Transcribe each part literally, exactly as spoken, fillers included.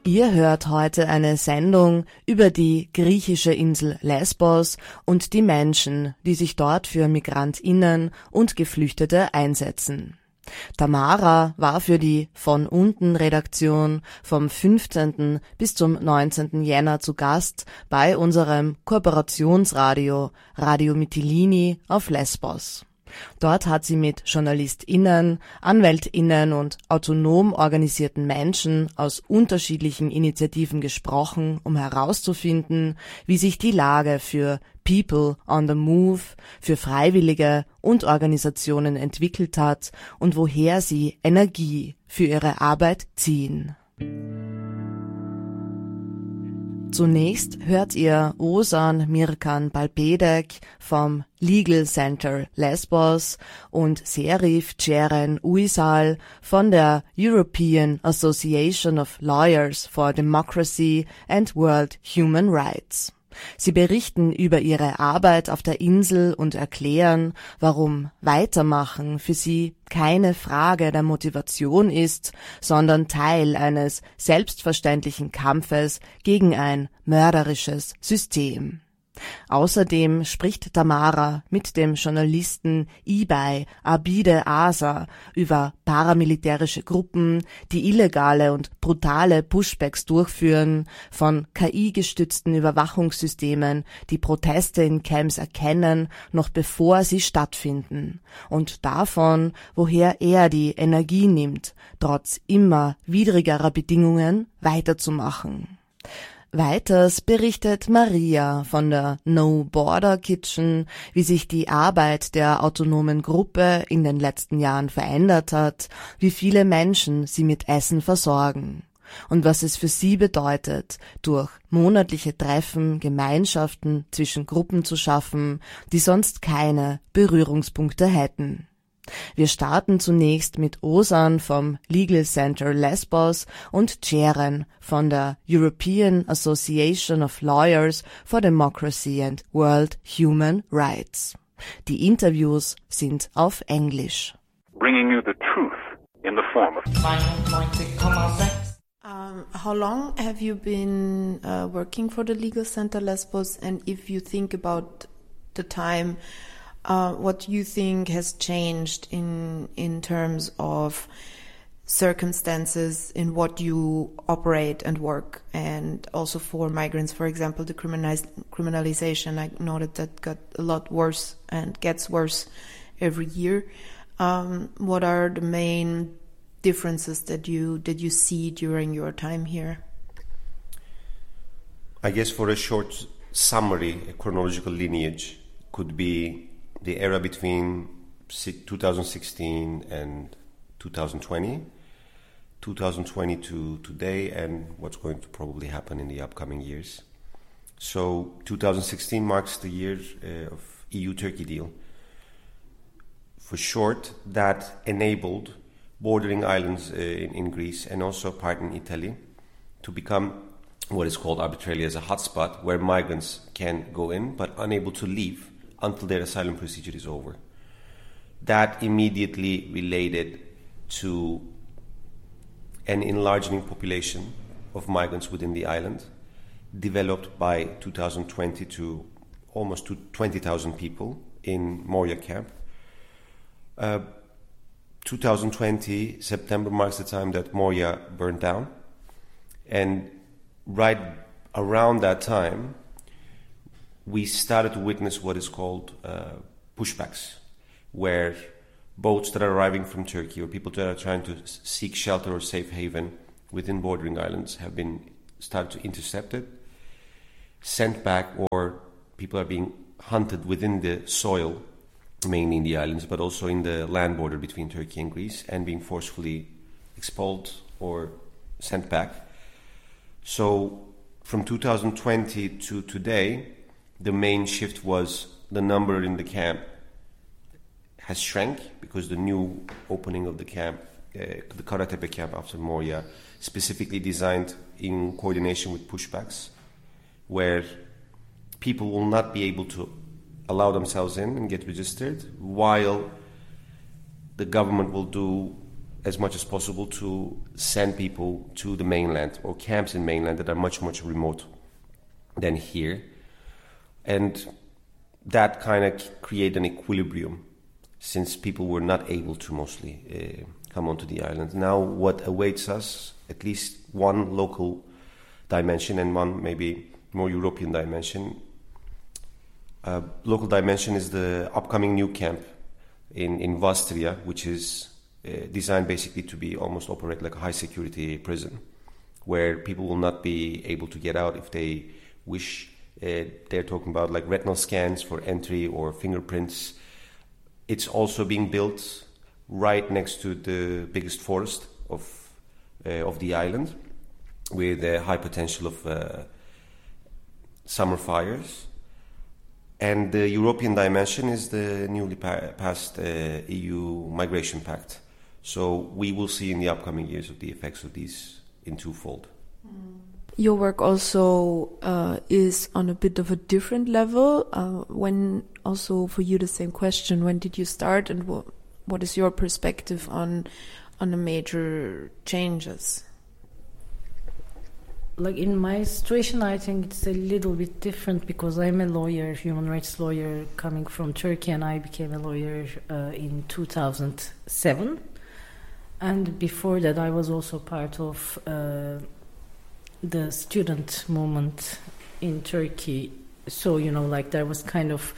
Ihr hört heute eine Sendung über die griechische Insel Lesbos und die Menschen, die sich dort für MigrantInnen und Geflüchtete einsetzen. Tamara war für die Von unten Redaktion vom fünfzehnten bis zum neunzehnten Jänner zu Gast bei unserem Kooperationsradio Radio Mytilini auf Lesbos. Dort hat sie mit JournalistInnen, AnwältInnen und autonom organisierten Menschen aus unterschiedlichen Initiativen gesprochen, um herauszufinden, wie sich die Lage für People on the Move, für Freiwillige und Organisationen entwickelt hat und woher sie Energie für ihre Arbeit ziehen. Zunächst hört ihr Ozan Mirkan Balbedek vom Legal Center Lesbos und Serif Ceren Uysal von der European Association of Lawyers for Democracy and World Human Rights. Sie berichten über ihre Arbeit auf der Insel und erklären, warum Weitermachen für sie keine Frage der Motivation ist, sondern Teil eines selbstverständlichen Kampfes gegen ein mörderisches System. Außerdem spricht Tamara mit dem Journalisten Ibay Abide Asa über paramilitärische Gruppen, die illegale und brutale Pushbacks durchführen, von K I-gestützten Überwachungssystemen, die Proteste in Camps erkennen, noch bevor sie stattfinden, und davon, woher er die Energie nimmt, trotz immer widrigerer Bedingungen weiterzumachen. Weiters berichtet Maria von der No Border Kitchen, wie sich die Arbeit der autonomen Gruppe in den letzten Jahren verändert hat, wie viele Menschen sie mit Essen versorgen und was es für sie bedeutet, durch monatliche Treffen Gemeinschaften zwischen Gruppen zu schaffen, die sonst keine Berührungspunkte hätten. Wir starten zunächst mit Ozan vom Legal Center Lesbos und Ceren von der European Association of Lawyers for Democracy and World Human Rights. Die Interviews sind auf Englisch. Bringing you the truth in the form of Um, how long have you been uh, working for the Legal Center Lesbos, and if you think about the time, Uh, what you think has changed in in terms of circumstances in what you operate and work, and also for migrants, for example, the criminaliz- criminalization, I noted that got a lot worse and gets worse every year. Um, what are the main differences that you that you see during your time here? I guess for a short summary, a chronological lineage could be the era between twenty sixteen and twenty twenty, twenty twenty to today, and what's going to probably happen in the upcoming years. So twenty sixteen marks the year uh, of E U-Turkey deal. For short, that enabled bordering islands uh, in, in Greece and also part in Italy to become what is called arbitrarily as a hotspot, where migrants can go in but unable to leave until their asylum procedure is over. That immediately related to an enlarging population of migrants within the island, developed by twenty twenty to almost to twenty thousand people in Moria camp. Uh, twenty twenty, September marks the time that Moria burned down, and right around that time, we started to witness what is called uh, pushbacks, where boats that are arriving from Turkey or people that are trying to seek shelter or safe haven within bordering islands have been started to intercepted, sent back, or people are being hunted within the soil, mainly in the islands, but also in the land border between Turkey and Greece, and being forcefully expelled or sent back. So from twenty twenty to today, the main shift was the number in the camp has shrank because the new opening of the camp, uh, the Karatepe camp after Moria, specifically designed in coordination with pushbacks, where people will not be able to allow themselves in and get registered, while the government will do as much as possible to send people to the mainland or camps in mainland that are much, much remote than here. And that kind of create an equilibrium since people were not able to mostly uh, come onto the island. Now what awaits us, at least one local dimension and one maybe more European dimension. Uh, local dimension is the upcoming new camp in, in Vastria, which is uh, designed basically to be almost operate like a high security prison, where people will not be able to get out if they wish. Uh, they're talking about like retinal scans for entry or fingerprints. It's also being built right next to the biggest forest of uh, of the island, with a high potential of uh, summer fires. And the European dimension is the newly pa- passed uh, E U Migration Pact. So we will see in the upcoming years of the effects of these in twofold. Your work also uh, is on a bit of a different level. Uh, when also for you the same question: when did you start, and what what is your perspective on on the major changes? Like in my situation, I think it's a little bit different because I'm a lawyer, human rights lawyer, coming from Turkey, and I became a lawyer uh, in two thousand seven. And before that, I was also part of uh, the student movement in Turkey. So, you know, like there was kind of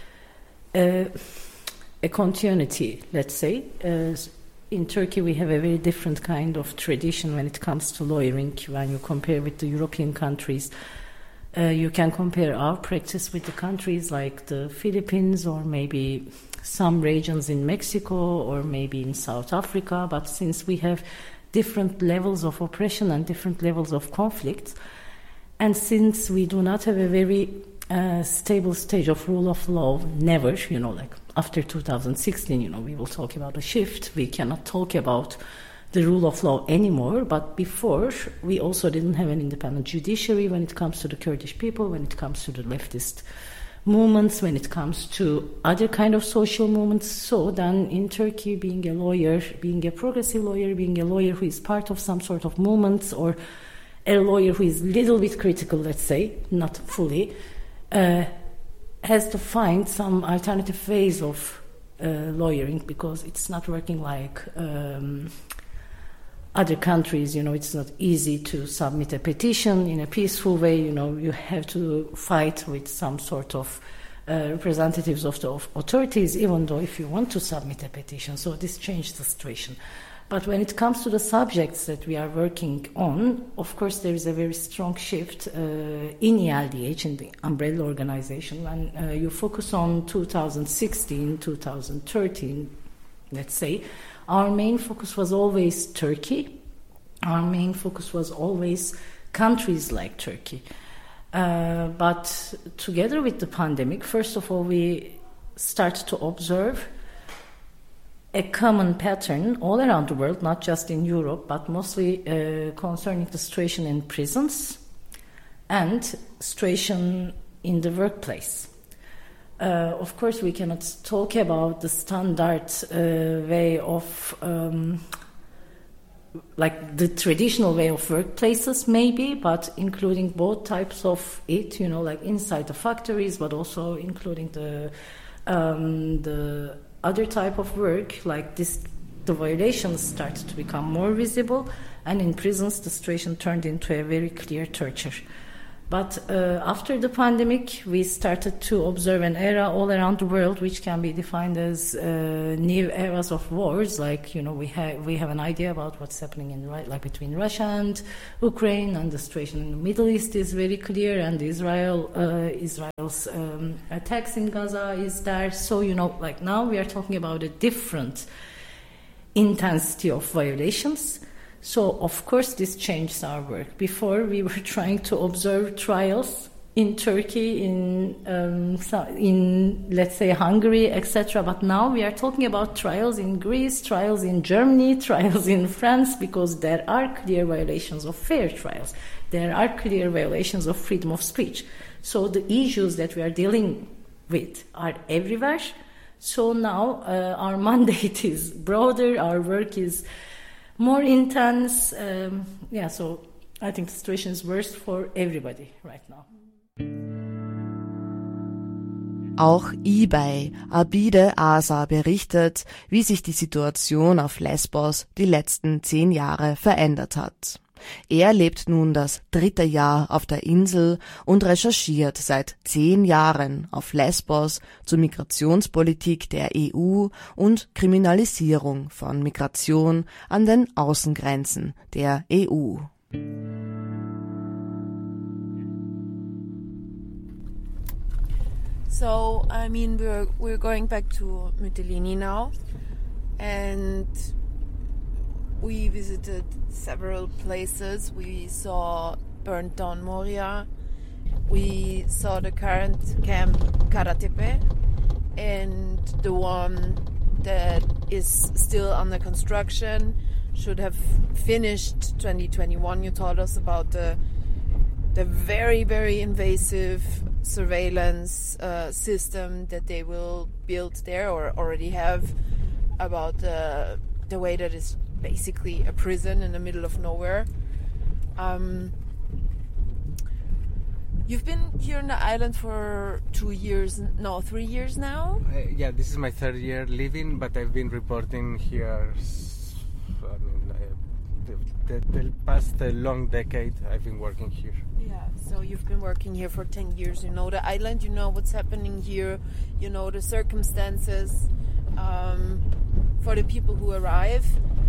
a, a continuity, let's say. Uh, in Turkey, we have a very different kind of tradition when it comes to lawyering. When you compare with the European countries, uh, you can compare our practice with the countries like the Philippines or maybe some regions in Mexico or maybe in South Africa. But since we have different levels of oppression and different levels of conflicts, and since we do not have a very uh, stable stage of rule of law, never, you know, like after two thousand sixteen, you know, we will talk about a shift. We cannot talk about the rule of law anymore, but before, we also didn't have an independent judiciary when it comes to the Kurdish people, when it comes to the leftist movements, when it comes to other kind of social movements. So then in Turkey, being a lawyer, being a progressive lawyer, being a lawyer who is part of some sort of movements, or a lawyer who is a little bit critical, let's say, not fully, uh, has to find some alternative ways of uh, lawyering, because it's not working like um, other countries. You know, it's not easy to submit a petition in a peaceful way. You know, you have to fight with some sort of uh, representatives of the of authorities, even though if you want to submit a petition. So this changed the situation. But when it comes to the subjects that we are working on, of course, there is a very strong shift uh, in E L D H, in the umbrella organization. When uh, you focus on two thousand sixteen, two thousand thirteen, let's say, our main focus was always Turkey. Our main focus was always countries like Turkey. Uh, but together with the pandemic, first of all, we started to observe a common pattern all around the world, not just in Europe, but mostly uh, concerning the situation in prisons and situation in the workplace. Uh, of course, we cannot talk about the standard uh, way of, um, like the traditional way of workplaces, maybe, but including both types of it, you know, like inside the factories, but also including the um, the other type of work, like this, the violations started to become more visible, and in prisons the situation turned into a very clear torture. But uh, after the pandemic, we started to observe an era all around the world, which can be defined as uh, new eras of wars. Like, you know, we have we have an idea about what's happening in like between Russia and Ukraine, and the situation in the Middle East is very clear, and Israel uh, Israel's um, attacks in Gaza is there. So, you know, like now we are talking about a different intensity of violations. So, of course, this changes our work. Before, we were trying to observe trials in Turkey, in, um, in let's say, Hungary, et cetera. But now we are talking about trials in Greece, trials in Germany, trials in France, because there are clear violations of fair trials. There are clear violations of freedom of speech. So the issues that we are dealing with are everywhere. So now uh, our mandate is broader, our work is more intense. Um, yeah, so I think the situation is worse for everybody right now. Auch eBay Abide Asa berichtet, wie sich die Situation auf Lesbos die letzten zehn Jahre verändert hat. Er lebt nun das dritte Jahr auf der Insel und recherchiert seit zehn Jahren auf Lesbos zur Migrationspolitik der E U und Kriminalisierung von Migration an den Außengrenzen der E U. So, I mean, we're we're going back to Mytilene now, and we visited several places. We saw burnt down Moria. We saw the current camp Karatepe, and the one that is still under construction should have finished twenty twenty-one. You told us about the the very, very invasive surveillance uh, system that they will build there or already have, about uh, the way that it's basically a prison in the middle of nowhere. Um, you've been here on the island for two years, no, three years now? Uh, yeah, this is my third year living, but I've been reporting here I mean, uh, the, the, the past uh, long decade I've been working here. Yeah, so you've been working here for ten years. You know the island, you know what's happening here, you know the circumstances um, for the people who arrive.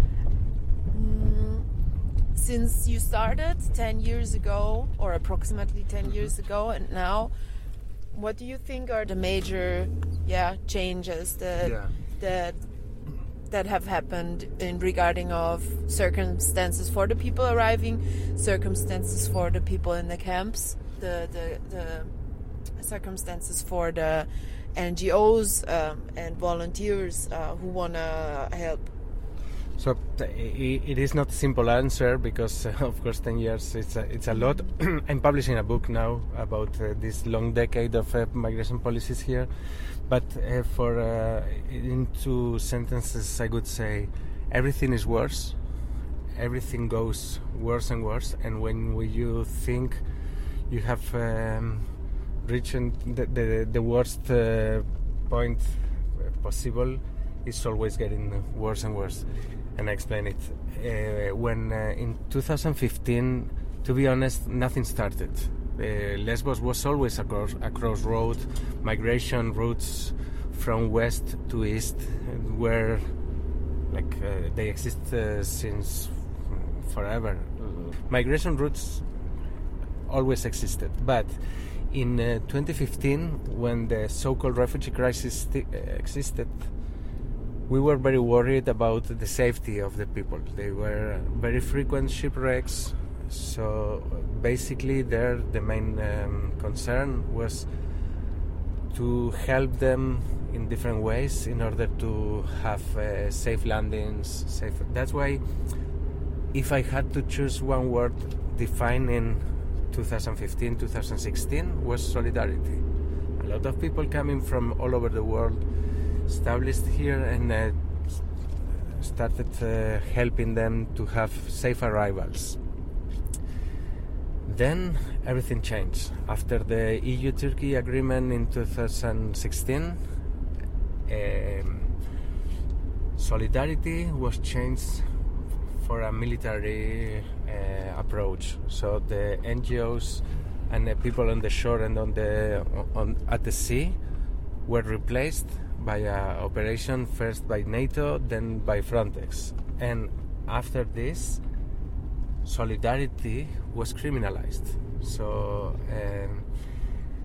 Mm, since you started ten years ago, or approximately ten years ago, and now, what do you think are the major yeah, changes that, Yeah. that that have happened in regarding of circumstances for the people arriving, circumstances for the people in the camps, the the, the circumstances for the N G Os um, and volunteers uh, who want to help? So it is not a simple answer because, uh, of course, ten years it's a, it's a lot. I'm publishing a book now about uh, this long decade of uh, migration policies here. But uh, for uh, in two sentences, I would say everything is worse. Everything goes worse and worse. And when we, you think you have um, reached the, the, the worst uh, point possible, it's always getting worse and worse. And I explain it. Uh, when uh, in two thousand fifteen, to be honest, nothing started. Uh, Lesbos was always a, cross, a crossroad. Migration routes from west to east were like uh, they exist uh, since forever. Migration routes always existed, but in uh, twenty fifteen, when the so-called refugee crisis st- uh, existed, we were very worried about the safety of the people. They were very frequent shipwrecks. So basically there the main um, concern was to help them in different ways in order to have uh, safe landings. Safe. That's why if I had to choose one word defining twenty fifteen, twenty sixteen was solidarity. A lot of people coming from all over the world established here and uh, started uh, helping them to have safe arrivals. Then everything changed. After the E U-Turkey agreement in two thousand sixteen, um, solidarity was changed for a military uh, approach. So the N G Os and the people on the shore and on the on at the sea were replaced by an operation first by NATO, then by Frontex. And after this, solidarity was criminalized. So um,